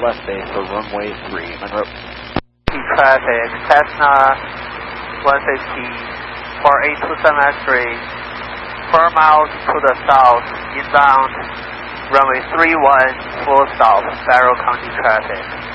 left base for runway 3, Monroe. Traffic, Cessna 150, 4827 X-ray, 4 miles to the south, inbound, runway 31, full stop, Barrow County traffic.